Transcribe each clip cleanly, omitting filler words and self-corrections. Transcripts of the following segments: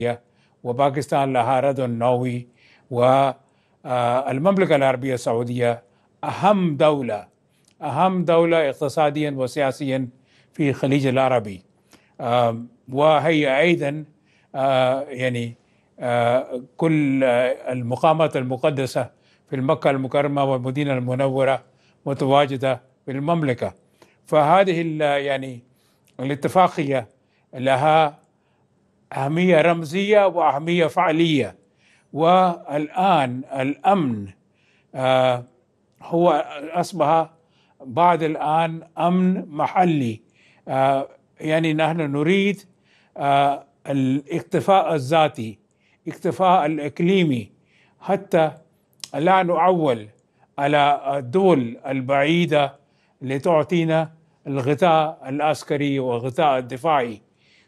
وباكستان لها رد نووي، والمملكة العربية السعودية أهم دولة اقتصاديا وسياسيا في الخليج العربي، وهي أيضا يعني كل المقامات المقدسة في المكة المكرمة والمدينة المنورة متواجدة في المملكة. فهذه يعني الاتفاقية لها أهمية رمزية وأهمية فعلية. والآن الأمن هو أصبح بعد الآن أمن محلي. يعني نحن نريد الاكتفاء الذاتي، الاكتفاء الإقليمي، حتى لا نعول على الدول البعيدة لتعطينا الغطاء العسكري والغطاء الدفاعي.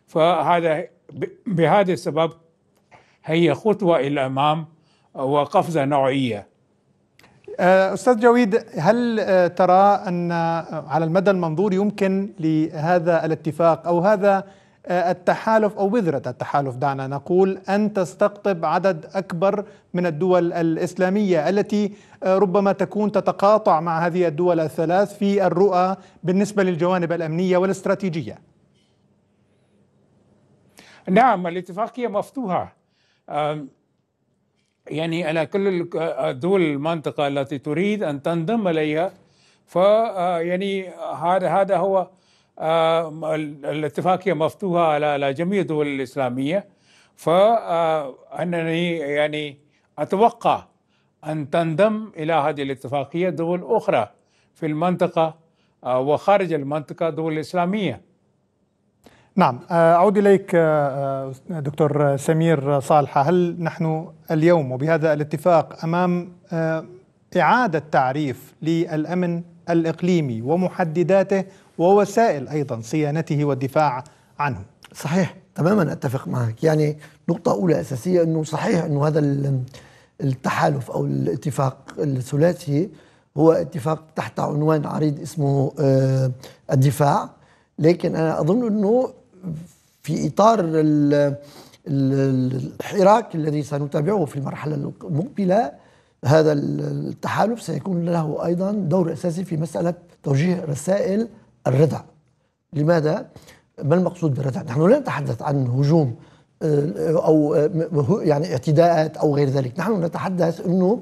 بهذا السبب هي خطوة إلى الأمام وقفزة نوعية. أستاذ جويد، هل ترى أن على المدى المنظور يمكن لهذا الاتفاق أو هذا التحالف أو بذرة التحالف، دعنا نقول، أن تستقطب عدد أكبر من الدول الإسلامية التي ربما تكون تتقاطع مع هذه الدول الثلاث في الرؤى بالنسبة للجوانب الأمنية والاستراتيجية؟ نعم، الاتفاقية مفتوحة يعني على كل دول المنطقة التي تريد أن تنضم إليها. يعني هذا هو الاتفاقية مفتوحة على جميع الدول الإسلامية. فأنني يعني أتوقع أن تنضم إلى هذه الاتفاقية دول أخرى في المنطقة وخارج المنطقة دول إسلامية. نعم، أعود إليك دكتور سمير صالحة. هل نحن اليوم وبهذا الاتفاق أمام إعادة تعريف للأمن الإقليمي ومحدداته ووسائل أيضا صيانته والدفاع عنه؟ صحيح، تماما أتفق معك. يعني نقطة أولى أساسية أنه صحيح أنه هذا التحالف أو الاتفاق الثلاثي هو اتفاق تحت عنوان عريض اسمه الدفاع، لكن أنا أظن أنه في إطار الحراك الذي سنتابعه في المرحلة المقبلة، هذا التحالف سيكون له أيضا دور أساسي في مسألة توجيه رسائل الردع. لماذا؟ ما المقصود بالردع؟ نحن لا نتحدث عن هجوم أو يعني اعتداءات أو غير ذلك. نحن نتحدث أنه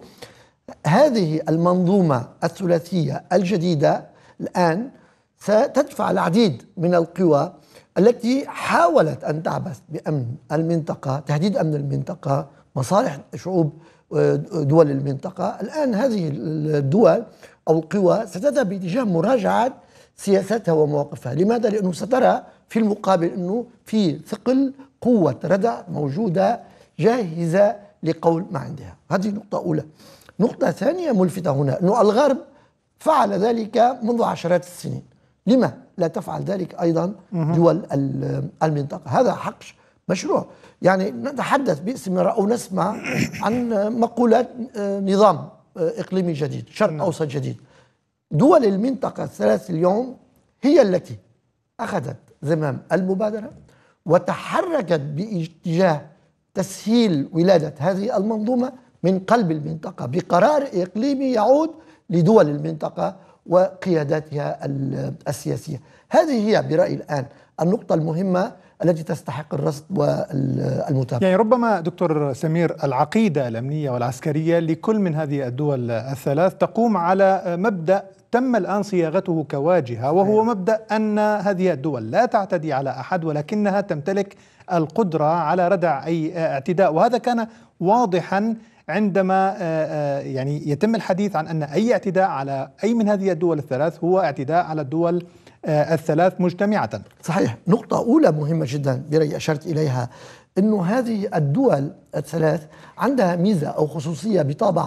هذه المنظومة الثلاثية الجديدة الآن ستدفع العديد من القوى التي حاولت أن تعبث بأمن المنطقة، تهديد أمن المنطقة، مصالح شعوب دول المنطقة. الآن هذه الدول أو القوى ستذهب باتجاه مراجعة سياستها ومواقفها. لماذا؟ لأنه سترى في المقابل أنه في ثقل قوة ردع موجودة جاهزة لقول ما عندها. هذه نقطة أولى. نقطة ثانية ملفتة هنا أنه الغرب فعل ذلك منذ عشرات السنين. لما لا تفعل ذلك أيضا دول المنطقة؟ هذا حق مشروع. يعني نتحدث باستمرار أو نسمع عن مقولات نظام إقليمي جديد، شرق أوسط جديد. دول المنطقة الثلاث اليوم هي التي أخذت زمام المبادرة وتحركت باتجاه تسهيل ولادة هذه المنظومة من قلب المنطقة بقرار إقليمي يعود لدول المنطقة وقياداتها السياسية. هذه هي برأيي الآن النقطة المهمة التي تستحق الرصد والمتابعة. يعني ربما دكتور سمير العقيدة الأمنية والعسكرية لكل من هذه الدول الثلاث تقوم على مبدأ تم الآن صياغته كواجهة، وهو مبدأ أن هذه الدول لا تعتدي على أحد ولكنها تمتلك القدرة على ردع أي اعتداء. وهذا كان واضحا عندما يعني يتم الحديث عن أن أي اعتداء على أي من هذه الدول الثلاث هو اعتداء على الدول الثلاث مجتمعة. صحيح. نقطة أولى مهمة جدا برأيي أشرت إليها، أنه هذه الدول الثلاث عندها ميزة أو خصوصية بطابع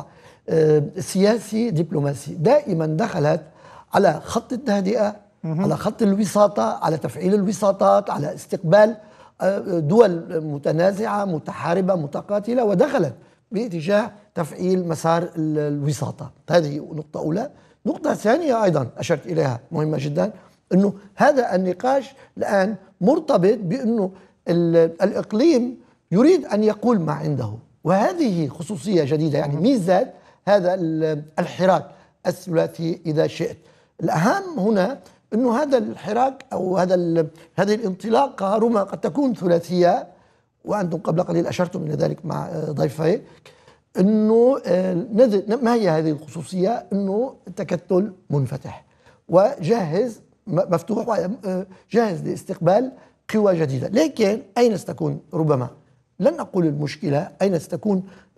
سياسي دبلوماسي. دائما دخلت على خط التهدئة، على خط الوساطة، على تفعيل الوساطات، على استقبال دول متنازعة متحاربة متقاتلة، ودخلت باتجاه تفعيل مسار الوساطة. هذه نقطة أولى. نقطة ثانية أيضا أشرت إليها مهمة جدا، أنه هذا النقاش الآن مرتبط بأنه الإقليم يريد أن يقول ما عنده، وهذه خصوصية جديدة، يعني ميزة هذا الحراك الثلاثي إذا شئت. الأهم هنا أنه هذا الحراك أو هذه الانطلاقة ربما قد تكون ثلاثية، وأنتم قبل قليل أشرتم إلى ذلك مع ضيفي، أنه ما هي هذه الخصوصية؟ أنه التكتل منفتح وجاهز مفتوح وجاهز لاستقبال قوى جديدة. لكن أين ستكون ربما، لن أقول المشكلة، أين ستكون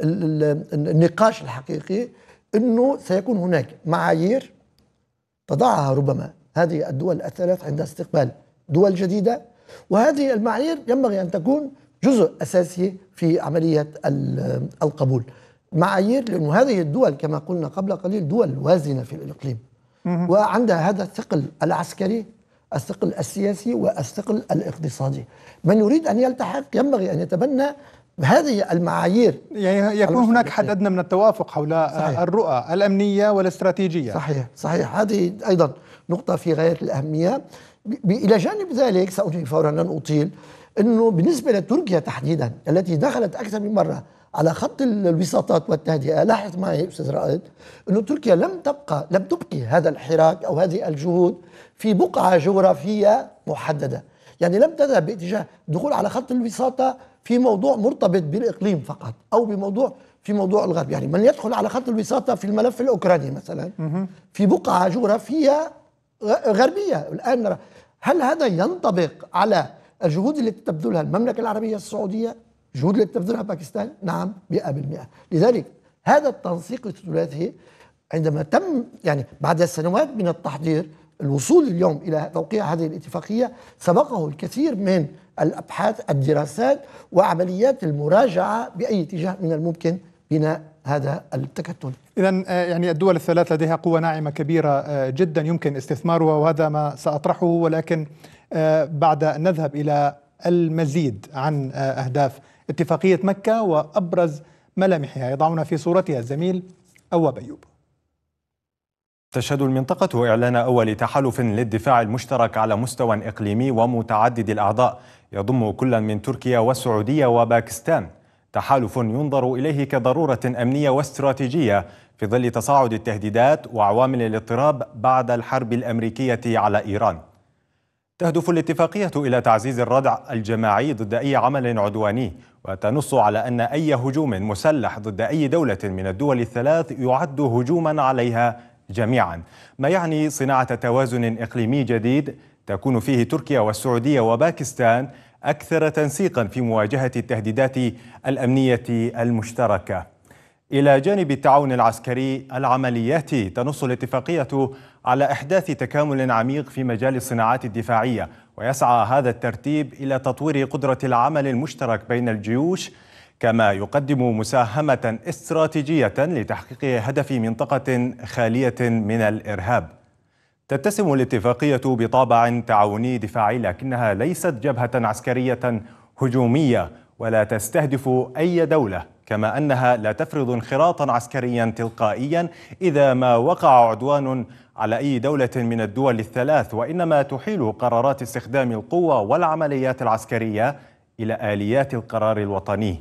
النقاش الحقيقي؟ أنه سيكون هناك معايير تضعها ربما هذه الدول الثلاث عند استقبال دول جديدة، وهذه المعايير ينبغي أن تكون جزء أساسي في عملية القبول. معايير لأن هذه الدول كما قلنا قبل قليل دول وازنة في الإقليم، وعندها هذا الثقل العسكري، الثقل السياسي، والثقل الاقتصادي. من يريد أن يلتحق ينبغي أن يتبنى هذه المعايير، يعني يكون هناك حد أدنى من التوافق حول صحيح. الرؤى الأمنية والاستراتيجية. صحيح هذه أيضا نقطة في غاية الأهمية. إلى جانب ذلك سأنهي فورا لن أطيل، أنه بالنسبة لتركيا تحديدا التي دخلت أكثر من مرة على خط الوساطات والتهدئة، لاحظ معي أستاذ رائد أنه تركيا لم تبقي هذا الحراك أو هذه الجهود في بقعة جغرافية محددة، يعني لم تذهب باتجاه الدخول على خط الوساطة في موضوع مرتبط بالإقليم فقط أو في موضوع الغرب. يعني من يدخل على خط الوساطة في الملف الأوكراني مثلا في بقعة جغرافية غربية. الآن نرى هل هذا ينطبق على الجهود التي تبذلها المملكة العربية السعودية، الجهود التي تبذلها باكستان؟ نعم 100%. لذلك هذا التنسيق الثلاثي عندما تم يعني بعد سنوات من التحضير، الوصول اليوم إلى توقيع هذه الاتفاقية سبقه الكثير من الأبحاث، الدراسات، وعمليات المراجعة بأي اتجاه من الممكن بناء هذا التكتل. إذن يعني الدول الثلاث لديها قوة ناعمة كبيرة جدا يمكن استثمارها، وهذا ما سأطرحه، ولكن بعد أن نذهب إلى المزيد عن أهداف اتفاقية مكة وأبرز ملامحها يضعنا في صورتها الزميل أواب أيوب. تشهد المنطقة إعلان أول تحالف للدفاع المشترك على مستوى إقليمي ومتعدد الأعضاء يضم كل من تركيا والسعودية وباكستان، تحالف ينظر إليه كضرورة أمنية واستراتيجية في ظل تصاعد التهديدات وعوامل الاضطراب بعد الحرب الأمريكية على إيران. تهدف الاتفاقية إلى تعزيز الردع الجماعي ضد أي عمل عدواني، وتنص على أن أي هجوم مسلح ضد أي دولة من الدول الثلاث يعد هجوما عليها جميعا، ما يعني صناعة توازن إقليمي جديد تكون فيه تركيا والسعودية وباكستان أكثر تنسيقا في مواجهة التهديدات الأمنية المشتركة. إلى جانب التعاون العسكري العملياتي، تنص الاتفاقية على إحداث تكامل عميق في مجال الصناعات الدفاعية، ويسعى هذا الترتيب إلى تطوير قدرة العمل المشترك بين الجيوش، كما يقدم مساهمة استراتيجية لتحقيق هدف منطقة خالية من الإرهاب. تتسم الاتفاقية بطابع تعاوني دفاعي، لكنها ليست جبهة عسكرية هجومية ولا تستهدف أي دولة، كما أنها لا تفرض انخراطا عسكريا تلقائيا إذا ما وقع عدوان على أي دولة من الدول الثلاث، وإنما تحيل قرارات استخدام القوة والعمليات العسكرية إلى آليات القرار الوطني.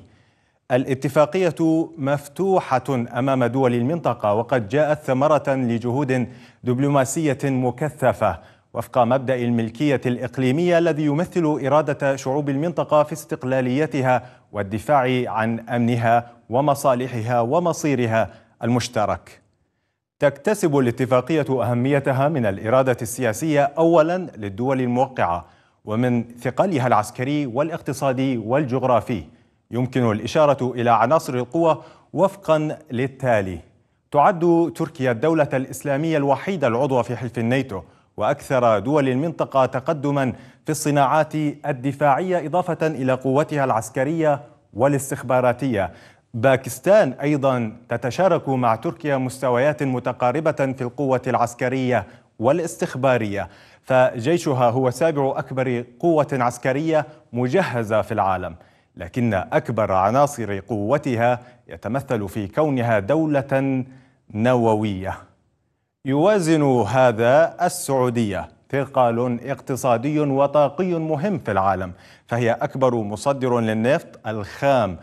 الاتفاقية مفتوحة أمام دول المنطقة، وقد جاءت ثمرة لجهود دبلوماسية مكثفة وفق مبدأ الملكية الإقليمية الذي يمثل إرادة شعوب المنطقة في استقلاليتها والدفاع عن أمنها ومصالحها ومصيرها المشترك. تكتسب الاتفاقية أهميتها من الإرادة السياسية أولا للدول الموقعة، ومن ثقلها العسكري والاقتصادي والجغرافي. يمكن الإشارة إلى عناصر القوة وفقا للتالي: تعد تركيا الدولة الإسلامية الوحيدة العضوة في حلف الناتو، وأكثر دول المنطقة تقدما في الصناعات الدفاعية إضافة إلى قوتها العسكرية والاستخباراتية. باكستان أيضا تتشارك مع تركيا مستويات متقاربة في القوة العسكرية والاستخبارية، فجيشها هو سابع أكبر قوة عسكرية مجهزة في العالم، لكن أكبر عناصر قوتها يتمثل في كونها دولة نووية. يوازن هذا السعودية ثقل اقتصادي وطاقي مهم في العالم، فهي أكبر مصدر للنفط الخام